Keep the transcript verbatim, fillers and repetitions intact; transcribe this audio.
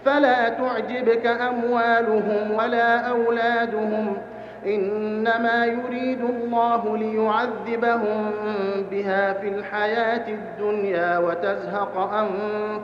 فلا تعجبك أموالهم ولا أولادهم إنما يريد الله ليعذبهم بها في الحياة الدنيا وتزهق أنفسهم